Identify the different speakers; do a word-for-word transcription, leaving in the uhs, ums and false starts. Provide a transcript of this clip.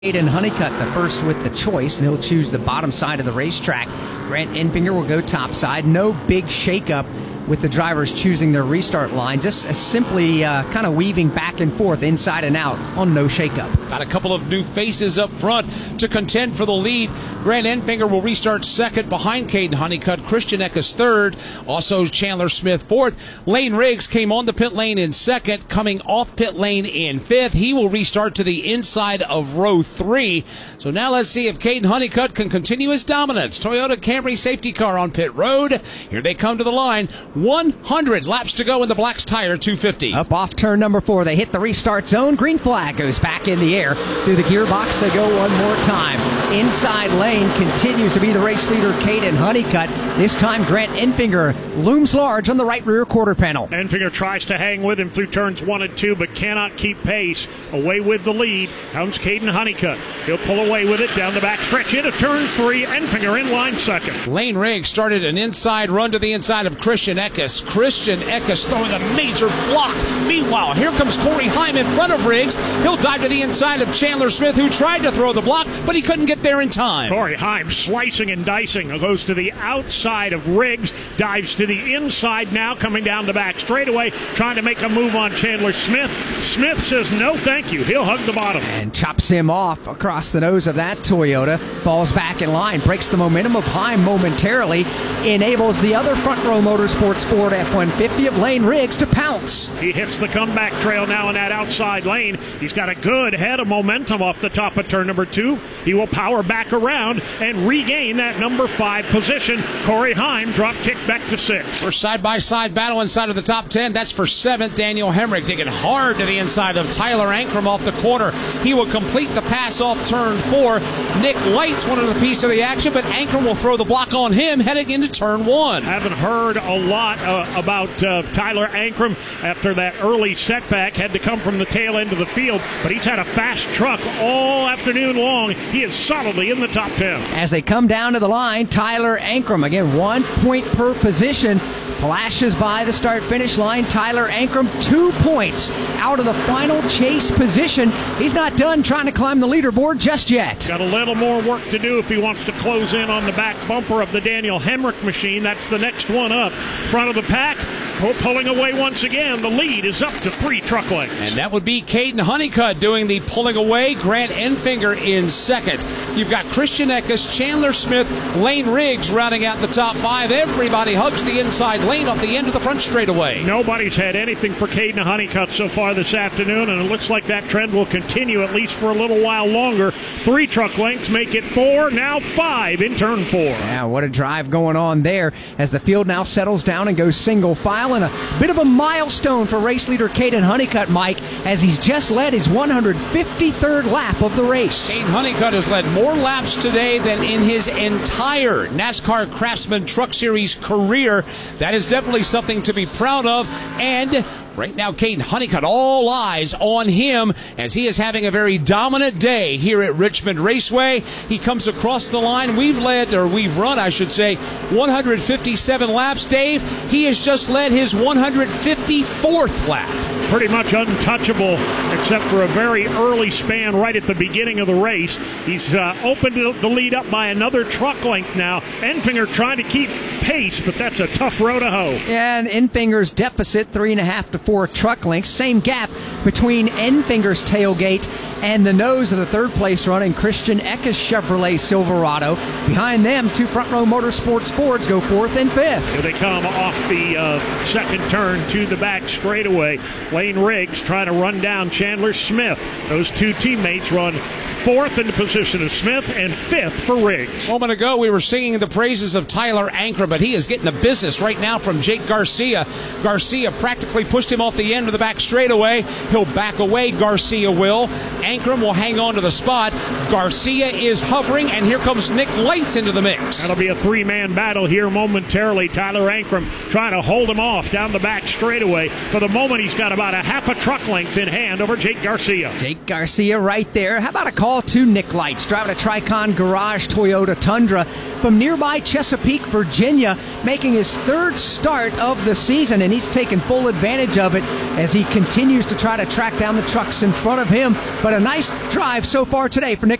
Speaker 1: Caden Honeycutt, the first with the choice, and he'll choose the bottom side of the racetrack. Grant Enfinger will go top side. No big shakeup with the drivers choosing their restart line, just uh, simply uh, kind of weaving back and forth, inside and out, on no shakeup.
Speaker 2: Got a couple of new faces up front to contend for the lead. Grant Enfinger will restart second behind Caden Honeycutt. Christian Eckes third. Also Chandler Smith fourth. Lane Riggs came on the pit lane in second, coming off pit lane in fifth. He will restart to the inside of row three. So now let's see if Caden Honeycutt can continue his dominance. Toyota Camry safety car on pit road. Here they come to the line. one hundred laps to go in the Black's Tire two fifty.
Speaker 1: Up off turn number four, they hit the restart zone. Green flag goes back in the air. Through the gearbox, they go one more time. Inside lane continues to be the race leader, Caden Honeycutt. This time, Grant Enfinger looms large on the right rear quarter panel.
Speaker 3: Enfinger tries to hang with him through turns one and two, but cannot keep pace. Away with the lead comes Caden Honeycutt. He'll pull away with it down the back stretch into turn three. Enfinger in line second.
Speaker 2: Lane Riggs started an inside run to the inside of Christian Eckes. Christian Eckes throwing a major block. Meanwhile, here comes Corey Heim in front of Riggs. He'll dive to the inside of Chandler Smith, who tried to throw the block, but he couldn't get there in time.
Speaker 3: Corey Heim slicing and dicing. Goes to the outside of Riggs. Dives to the inside now, coming down the back straightaway, trying to make a move on Chandler Smith. Smith says no thank you. He'll hug the bottom.
Speaker 1: And chops him off across the nose of that Toyota. Falls back in line. Breaks the momentum of Heim momentarily. Enables the other front row Motorsports Ford F one fifty of Lane Riggs to pounce.
Speaker 3: He hits the comeback trail now in that outside lane. He's got a good head of momentum off the top of turn number two. He will power back around and regain that number five position. Corey Heim drop kick back to six.
Speaker 2: For side-by-side battle inside of the top ten, that's for seventh. Daniel Hemrick digging hard to the inside of Tyler Ankrum off the corner. He will complete the pass off turn four. Nick Lights wanted a piece of the action, but Ankrum will throw the block on him heading into turn one.
Speaker 3: Haven't heard a lot uh, about uh, Tyler Ankrum after that early setback. Had to come from the tail end of the field, but he's had a fast truck all afternoon long. He is solidly in the top ten.
Speaker 1: As they come down to the line, Tyler Ankrum, again, one point per position, flashes by the start-finish line. Tyler Ankrum, two points out of the final chase position. He's not done trying to climb the leaderboard just yet.
Speaker 3: Got a little more work to do if he wants to close in on the back bumper of the Daniel Hemrick machine. That's the next one up. Front of the pack, pulling away once again. The lead is up to three truck lengths.
Speaker 2: And that would be Caden Honeycutt doing the pulling away. Grant Enfinger in second. You've got Christian Eckes, Chandler Smith, Lane Riggs rounding out the top five. Everybody hugs the inside lane off the end of the front straightaway.
Speaker 3: Nobody's had anything for Caden Honeycutt so far this afternoon, and it looks like that trend will continue at least for a little while longer. Three truck lengths make it four, now five in turn four.
Speaker 1: Yeah, what a drive going on there as the field now settles down and goes single file, and a bit of a milestone for race leader Caden Honeycutt, Mike, as he's just led his one hundred fifty-third lap of the race.
Speaker 2: Caden Honeycutt has led more laps today than in his entire NASCAR Craftsman Truck Series career. That is definitely something to be proud of, and right now, Caden Honeycutt, all eyes on him as he is having a very dominant day here at Richmond Raceway. He comes across the line. We've led, or we've run, I should say, one hundred fifty-seven laps. Dave, he has just led his one hundred fifty-fourth lap.
Speaker 3: Pretty much untouchable, except for a very early span right at the beginning of the race. He's uh, opened the lead up by another truck length now. Enfinger trying to keep pace, but that's a tough row to hoe.
Speaker 1: Yeah, and Enfinger's deficit, three and a half to four truck lengths. Same gap between Enfinger's tailgate and the nose of the third place running Christian Eckes Chevrolet Silverado. Behind them, two front row Motorsports Fords go fourth and fifth.
Speaker 3: Here they come off the uh, second turn to the back straightaway. Lane Riggs trying to run down Chandler Smith. Those two teammates run fourth in the position of Smith and fifth for Riggs.
Speaker 2: A moment ago, we were singing the praises of Tyler Ankrum, but he is getting the business right now from Jake Garcia. Garcia practically pushed him off the end of the back straightaway. He'll back away, Garcia will. Ankrum will hang on to the spot. Garcia is hovering, and here comes Nick Lights into the mix.
Speaker 3: That'll be a three-man battle here momentarily. Tyler Ankrum trying to hold him off down the back straightaway. For the moment, he's got about a half a truck length in hand over Jake Garcia.
Speaker 1: Jake Garcia right there. How about a call all to Nick Lights, driving a Tricon Garage Toyota Tundra from nearby Chesapeake, Virginia, making his third start of the season, and he's taken full advantage of it as he continues to try to track down the trucks in front of him. But a nice drive so far today for Nick